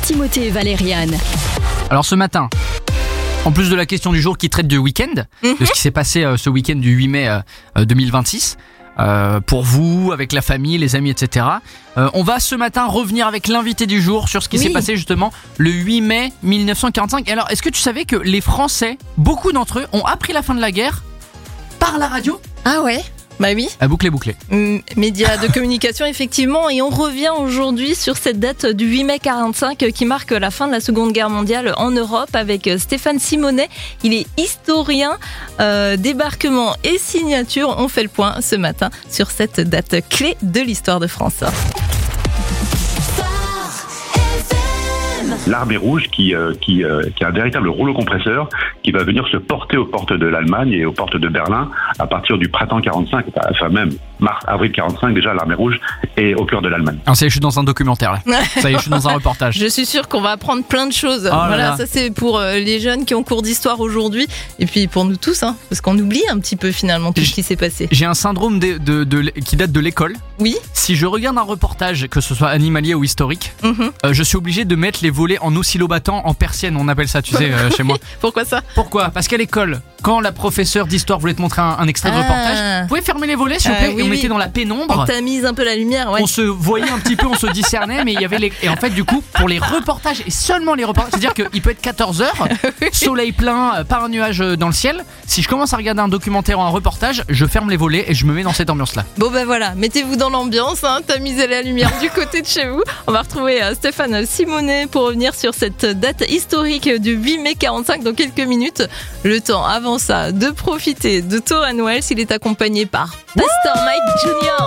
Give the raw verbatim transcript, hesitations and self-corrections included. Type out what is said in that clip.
Timothée et Valériane. Alors ce matin, en plus de la question du jour qui traite du week-end, mm-hmm. de ce qui s'est passé euh, ce week-end du huit mai euh, deux mille vingt-six, euh, pour vous, avec la famille, les amis, et cetera. Euh, on va ce matin revenir avec l'invité du jour sur ce qui oui. s'est passé justement le huit mai mille neuf cent quarante-cinq. Et alors, est-ce que tu savais que les Français, beaucoup d'entre eux, ont appris la fin de la guerre par la radio ? Ah ouais ? Bah oui. À boucler, boucler. Mmh, médias de communication, effectivement. Et on revient aujourd'hui sur cette date du huit mai quarante-cinq qui marque la fin de la Seconde Guerre mondiale en Europe avec Stéphane Simonet. Il est historien, euh, débarquement et signature. On fait le point ce matin sur cette date clé de l'histoire de France. L'armée rouge qui, euh, qui, euh, qui a un véritable rouleau compresseur qui va venir se porter aux portes de l'Allemagne et aux portes de Berlin à partir du printemps quarante-cinq, enfin même mars, avril quarante-cinq, déjà l'armée rouge est au cœur de l'Allemagne. Alors ça y est, je suis dans un documentaire là. Ça y est, je suis dans un reportage. Je suis sûr qu'on va apprendre plein de choses. Oh voilà, là. Ça c'est pour euh, les jeunes qui ont cours d'histoire aujourd'hui et puis pour nous tous, hein, parce qu'on oublie un petit peu finalement tout J- ce qui s'est passé. J'ai un syndrome de, de, de, qui date de l'école. Oui. Si je regarde un reportage, que ce soit animalier ou historique, mm-hmm. euh, je suis obligé de mettre les volets en oscillobattant en persienne, on appelle ça, tu sais, euh, chez moi. Pourquoi ça ? Pourquoi ? Parce qu'à l'école, quand la professeure d'histoire voulait te montrer un, un extrait de ah. reportage, vous pouvez fermer les volets s'il vous plaît, euh, oui, et on oui. mettait dans la pénombre. On tamise un peu la lumière, ouais. On se voyait un petit peu, on se discernait, mais il y avait les... Et en fait, du coup, pour les reportages, et seulement les reportages, c'est-à-dire qu'il peut être quatorze heures, soleil plein, pas un nuage dans le ciel. Si je commence à regarder un documentaire ou un reportage, je ferme les volets et je me mets dans cette ambiance-là. Bon ben voilà, mettez-vous dans l'ambiance, hein, tamisez la lumière du côté de chez vous. On va retrouver euh, Stéphane Simonet pour revenir sur cette date historique du huit mai quarante-cinq dans quelques minutes. Le temps avant ça de profiter de Tauren Wells. Il est accompagné par Pastor Mike junior